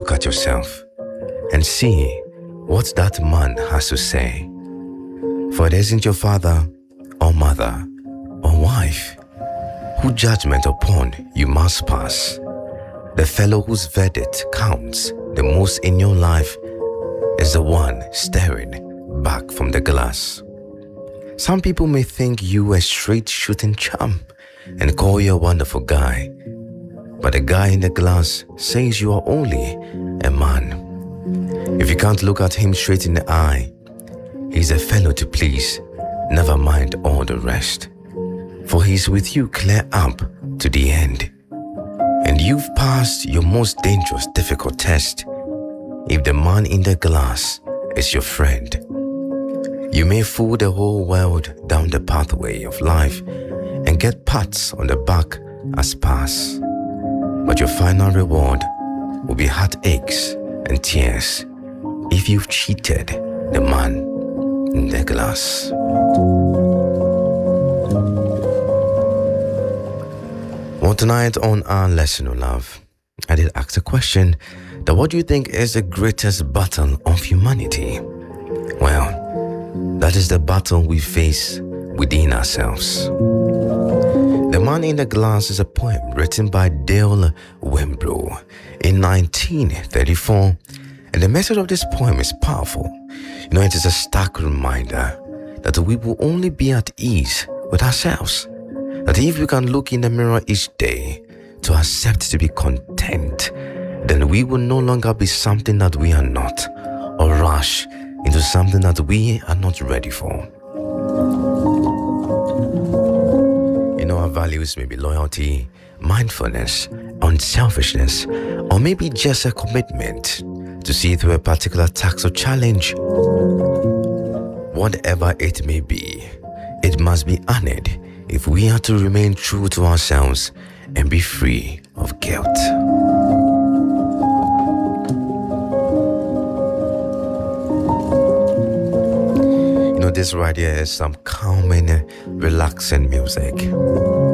look at yourself and see what that man has to say. For it isn't your father or mother or wife whose judgment upon you must pass. The fellow whose verdict counts the most in your life is the one staring back from the glass. Some people may think you a straight shooting chump and call you a wonderful guy, but the guy in the glass says you are only a man. If you can't look at him straight in the eye, he's a fellow to please, never mind all the rest. For he's with you clear up to the end. And you've passed your most dangerous, difficult test. If the man in the glass is your friend, you may fool the whole world down the pathway of life and get pats on the back as pass. But your final reward will be heartaches and tears if you've cheated the man in the glass. Well, tonight on our lesson of love, I did ask a question that what do you think is the greatest battle of humanity? Well, that is the battle we face within ourselves. The Man in the Glass is a poem written by Dale Wimbrough in 1934, and the message of this poem is powerful. It is a stark reminder that we will only be at ease with ourselves. That if we can look in the mirror each day to accept to be content, then we will no longer be something that we are not, or rush into something that we are not ready for. Our values may be loyalty, mindfulness, unselfishness, or maybe just a commitment to see through a particular task or challenge. Whatever it may be, it must be honored if we are to remain true to ourselves and be free of guilt. This right here is some calming, relaxing music.